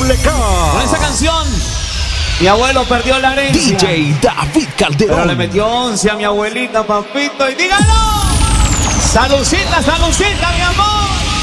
Doble K. Con esa canción, mi abuelo perdió la herencia. DJ David Calderón. Pero le metió 11 a mi abuelita, papito. Y dígalo. Salucita, salucita, mi amor.